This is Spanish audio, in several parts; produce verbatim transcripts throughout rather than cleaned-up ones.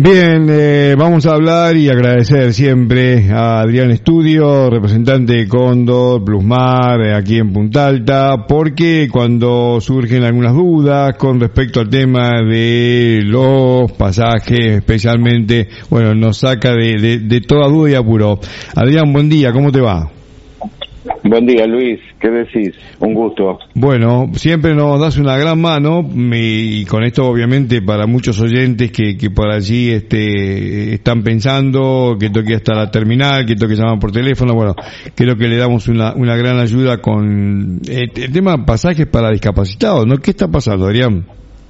Bien, eh, vamos a hablar y agradecer siempre a Adrián Estudio, representante de Cóndor, Plusmar, eh, aquí en Punta Alta, porque cuando surgen algunas dudas con respecto al tema de los pasajes, especialmente, bueno, nos saca de, de, de toda duda y apuro. Adrián, buen día, ¿cómo te va? Buen día, Luis, ¿qué decís? Un gusto. Bueno, siempre nos das una gran mano y con esto obviamente para muchos oyentes que, que por allí este, están pensando que toque hasta la terminal, que toque llamar por teléfono, bueno, creo que le damos una, una gran ayuda con el, el tema pasajes para discapacitados, ¿no? ¿Qué está pasando, Adrián?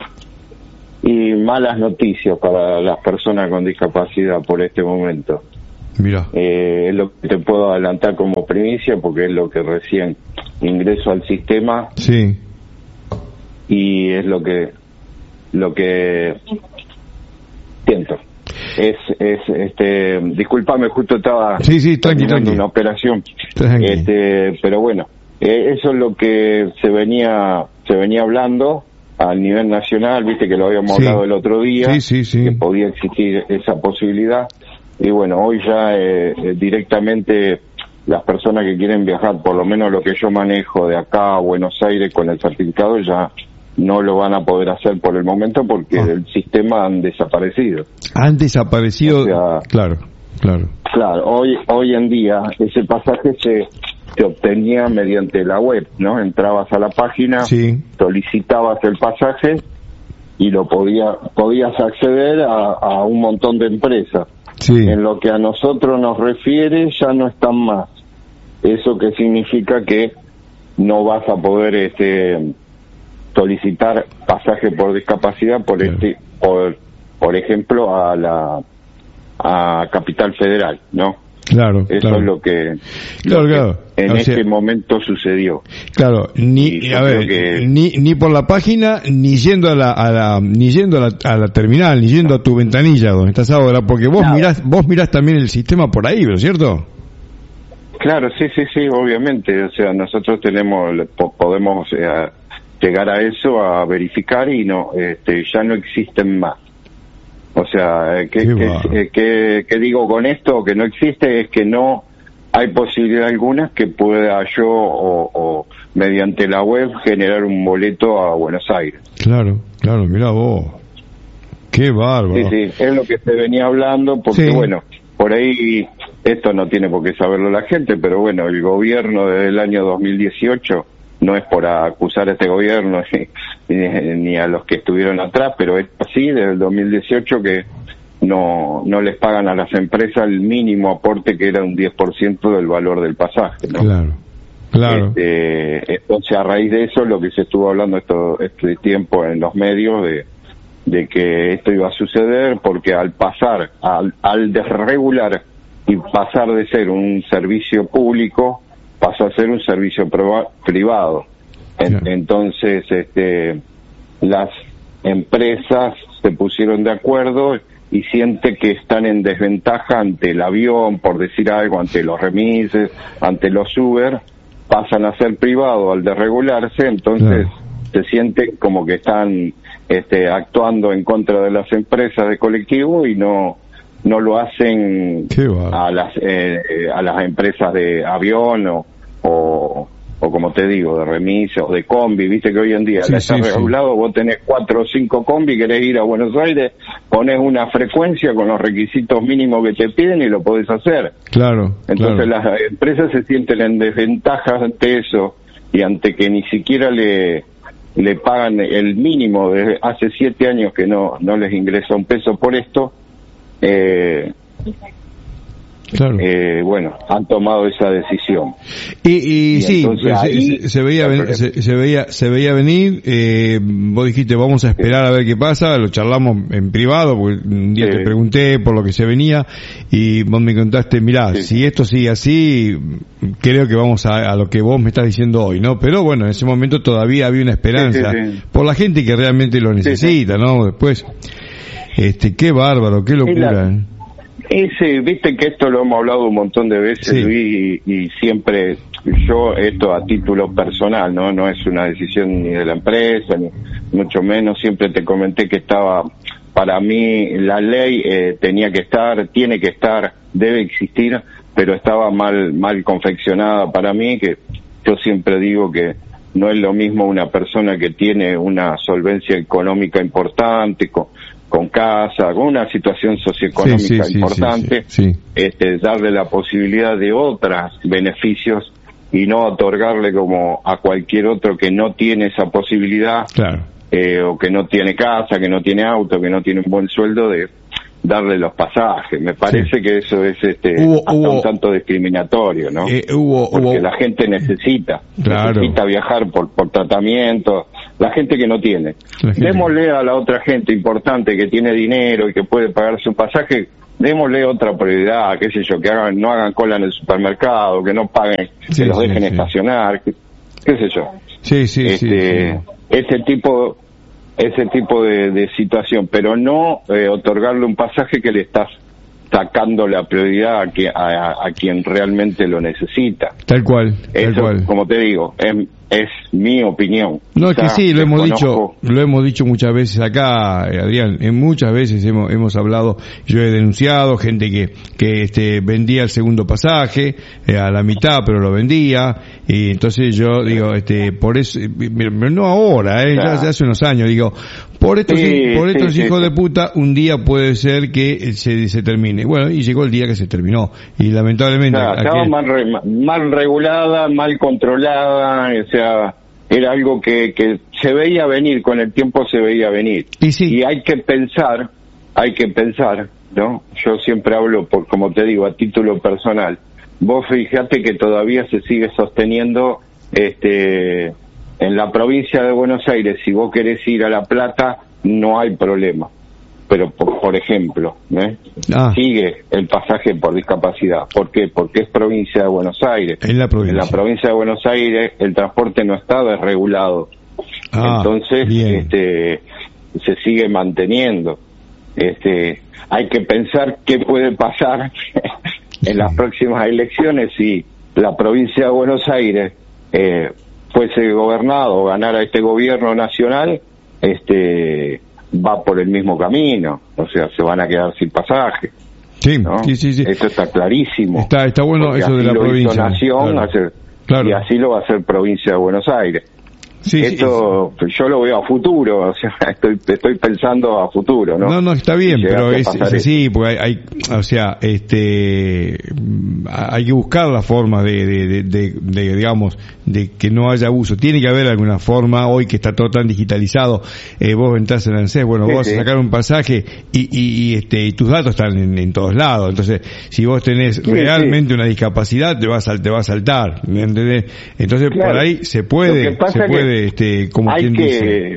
Y malas noticias para las personas con discapacidad por este momento. Mira. Eh, es lo que te puedo adelantar como primicia porque es lo que recién ingreso al sistema. Sí. Y es lo que lo que siento. Es es este discúlpame, justo estaba sí, sí, tranqui, tranqui. una operación. Tranqui. Este, pero bueno, eh, eso es lo que se venía se venía hablando a nivel nacional, viste que lo habíamos sí. hablado el otro día, sí, sí, sí. que podía existir esa posibilidad. Y bueno, hoy ya eh, eh, directamente las personas que quieren viajar, por lo menos lo que yo manejo de acá a Buenos Aires con el certificado, ya no lo van a poder hacer por el momento porque ah. del sistema han desaparecido. Han desaparecido, o sea, claro, claro. Claro, hoy hoy en día ese pasaje se, se obtenía mediante la web, ¿no? Entrabas a la página, sí. solicitabas el pasaje y lo podía podías acceder a, a un montón de empresas. Sí. En lo que a nosotros nos refiere ya no están más. Eso que significa que no vas a poder este solicitar pasaje por discapacidad por claro. este por por ejemplo a la a Capital Federal, ¿no? Claro, eso claro. es lo que, claro, lo que claro. en o este sea, momento sucedió. Claro, ni a ver, que... ni ni por la página ni yendo a la, a la ni yendo a la, a la terminal, ni yendo a tu ventanilla donde estás ahora, porque vos claro. mirás vos mirás también el sistema por ahí, ¿no es cierto? Claro, sí, sí, sí, obviamente, o sea, nosotros tenemos podemos eh, llegar a eso, a verificar y no este ya no existen más. O sea, ¿qué, qué, qué, qué digo con esto? Que no existe es que no hay posibilidad alguna que pueda yo o, o mediante la web generar un boleto a Buenos Aires. Claro, claro, mira vos. Qué bárbaro. Sí, sí, es lo que se venía hablando porque, sí. bueno, por ahí esto no tiene por qué saberlo la gente, pero bueno, el gobierno desde el año dos mil dieciocho, no es por acusar a este gobierno ni, ni a los que estuvieron atrás, pero es así desde el dos mil dieciocho que no no les pagan a las empresas el mínimo aporte que era un diez por ciento del valor del pasaje, ¿no? Claro, claro. Este, entonces a raíz de eso lo que se estuvo hablando esto este tiempo en los medios de de que esto iba a suceder porque al pasar al, al desregular y pasar de ser un servicio público pasó a ser un servicio privado. En, entonces, este, las empresas se pusieron de acuerdo y siente que están en desventaja ante el avión, por decir algo, ante los remises, ante los Uber, pasan a ser privados al desregularse, entonces claro. se sienten como que están este, actuando en contra de las empresas de colectivo y no no lo hacen a las eh, a las empresas de avión o O, o como te digo, de remisas o de combi, viste que hoy en día sí, está sí, regulado, sí. Vos tenés cuatro o cinco combi, querés ir a Buenos Aires, ponés una frecuencia con los requisitos mínimos que te piden y lo podés hacer. Claro. Entonces claro. las empresas se sienten en desventaja ante eso y ante que ni siquiera le le pagan el mínimo desde hace siete años que no no les ingresa un peso por esto. Eh, Claro. Eh, bueno, han tomado esa decisión. Y, y, y sí, se, ahí, se, se, veía venir, se, se veía se veía venir. Eh, vos dijiste vamos a esperar a ver qué pasa. Lo charlamos en privado porque un día sí. te pregunté por lo que se venía y vos me contaste, mirá, sí. si esto sigue así, creo que vamos a, a lo que vos me estás diciendo hoy, ¿no? Pero bueno, en ese momento todavía había una esperanza sí, sí, sí. por la gente que realmente lo necesita, sí, sí. ¿no? Después, este, qué bárbaro, qué locura. Sí, Ese, viste que esto lo hemos hablado un montón de veces, sí. Luis, y, y siempre yo, esto a título personal, no no es una decisión ni de la empresa, ni mucho menos, siempre te comenté que estaba para mí la ley eh, tenía que estar, tiene que estar, debe existir, pero estaba mal mal confeccionada para mí, que yo siempre digo que no es lo mismo una persona que tiene una solvencia económica importante, con, con casa, con una situación socioeconómica sí, sí, importante, sí, sí, sí. Este, darle la posibilidad de otros beneficios y no otorgarle como a cualquier otro que no tiene esa posibilidad, claro. eh, o que no tiene casa, que no tiene auto, que no tiene un buen sueldo, de darle los pasajes. Me parece sí. que eso es este hubo, hasta hubo, un tanto discriminatorio, ¿no? Eh, hubo, Porque hubo, la gente necesita, claro. necesita viajar por, por tratamiento, la gente que no tiene. Démosle a la otra gente importante que tiene dinero y que puede pagar su pasaje, démosle otra prioridad, qué sé yo, que hagan, no hagan cola en el supermercado, que no paguen, sí, que los dejen sí, estacionar, que, qué sé yo. Sí, sí, este, sí, sí. Ese tipo, ese tipo de, de situación, pero no eh, otorgarle un pasaje que le estás sacando la prioridad a, que, a, a quien realmente lo necesita. Tal cual, tal Eso, cual. Como te digo, es, es mi opinión. No, es que sí, lo hemos dicho, lo hemos dicho muchas veces acá, Adrián, en muchas veces hemos hemos hablado, yo he denunciado gente que que este vendía el segundo pasaje eh, a la mitad, pero lo vendía, y entonces yo digo, este por eso, no ahora, eh, ya hace unos años, digo, por estos sí, por estos sí, hijos sí, de puta, un día puede ser que se se termine. Bueno, y llegó el día que se terminó, y lamentablemente claro, aquel... estaba mal, re, mal regulada, mal controlada, o sea, era algo que, que se veía venir, con el tiempo se veía venir. Y, sí. y hay que pensar, hay que pensar, ¿no? Yo siempre hablo, por como te digo, a título personal. Vos fíjate que todavía se sigue sosteniendo este en la provincia de Buenos Aires, si vos querés ir a La Plata, no hay problema. Pero, por, por ejemplo, ¿eh? ah. sigue el pasaje por discapacidad. ¿Por qué? Porque es provincia de Buenos Aires. En la provincia. En la provincia de Buenos Aires el transporte no está desregulado. Ah, Entonces, bien. este se sigue manteniendo. Este hay que pensar qué puede pasar en sí. las próximas elecciones si la provincia de Buenos Aires eh, fuese gobernado o ganara este gobierno nacional, este va por el mismo camino, o sea, se van a quedar sin pasaje. Sí, ¿no? sí, sí, sí. Eso está clarísimo. Está, está bueno eso de la provincia. Nación, claro. hacer, claro. Y así lo va a hacer provincia de Buenos Aires. Sí, Esto sí, sí. yo lo veo a futuro, o sea, estoy estoy pensando a futuro, ¿no? No, no, está bien, si pero es, es así, porque hay, hay, o sea, este, hay que buscar la forma de, de, de, de, de, digamos, de que no haya abuso. Tiene que haber alguna forma, hoy que está todo tan digitalizado, eh, vos entras en ANSES, bueno, sí, vos sí. vas a sacar un pasaje y, y, y este, y tus datos están en, en todos lados, entonces, si vos tenés sí, realmente sí. una discapacidad, te va a, te va a saltar, ¿me entendés? Entonces, claro. por ahí se puede, se puede, este, como hay quien que, dice.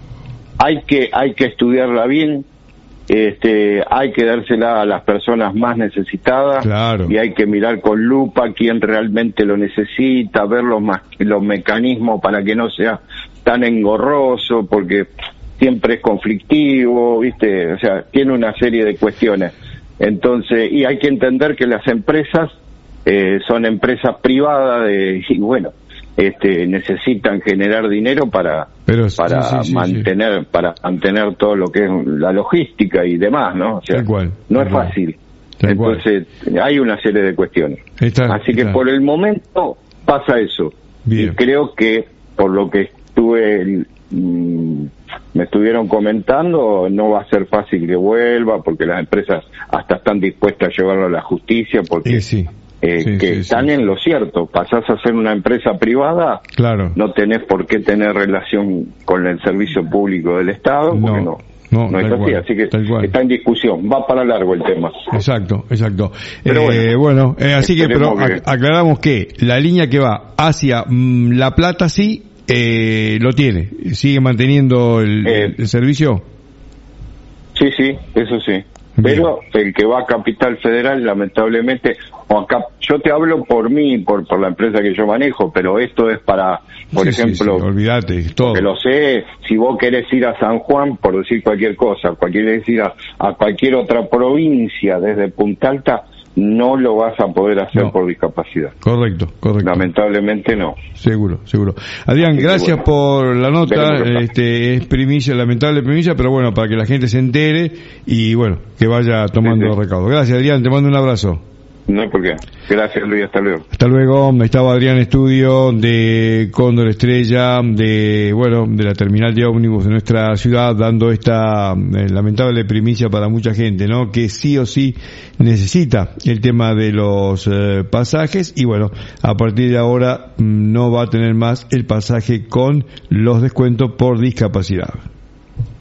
hay que, hay que estudiarla bien, este, hay que dársela a las personas más necesitadas, claro. y hay que mirar con lupa quién realmente lo necesita, ver los, más, los mecanismos para que no sea tan engorroso, porque siempre es conflictivo, ¿viste? O sea, tiene una serie de cuestiones. Entonces, y hay que entender que las empresas eh, son empresas privadas de, y bueno, este necesitan generar dinero para Pero, para sí, sí, mantener sí. para mantener todo lo que es la logística y demás, ¿no? O sea, tal cual, no tal es cual. fácil. Tal Entonces cual. hay una serie de cuestiones. Está, Así que está. por el momento pasa eso. Bien. Y creo que por lo que estuve mmm, me estuvieron comentando, no va a ser fácil que vuelva, porque las empresas hasta están dispuestas a llevarlo a la justicia, porque sí, sí. Eh, sí, que sí, están sí. en lo cierto. Pasás a ser una empresa privada, claro. no tenés por qué tener relación con el servicio público del Estado, porque no, no, no, no es así, cual, así que cual. está en discusión, va para largo el tema. Exacto, exacto. Pero eh, bueno, eh, así que, pero que... aclaramos que la línea que va hacia mmm, La Plata sí, eh, lo tiene, sigue manteniendo el, eh, el servicio. Sí, sí, eso sí. Bien. Pero el que va a Capital Federal, lamentablemente, o acá, yo te hablo por mí, por por la empresa que yo manejo, pero esto es para, por sí, ejemplo, sí, sí, olvídate, todo. Que lo sé, si vos querés ir a San Juan, por decir cualquier cosa, cualquier ir a, a cualquier otra provincia desde Punta Alta, no lo vas a poder hacer no. por discapacidad. Correcto, correcto. Lamentablemente no. Seguro, seguro. Adrián, Así gracias bueno, por la nota, este es primicia, lamentable primicia, pero bueno, para que la gente se entere y bueno, que vaya tomando sí, sí. recaudo. Gracias, Adrián, te mando un abrazo. No hay por qué. Gracias, Luis, hasta luego. Hasta luego. Estaba Adrián Estudio de Cóndor Estrella, de bueno, de la terminal de ómnibus de nuestra ciudad, dando esta eh, lamentable primicia para mucha gente, ¿no? Que sí o sí necesita el tema de los eh, pasajes y bueno, a partir de ahora no va a tener más el pasaje con los descuentos por discapacidad.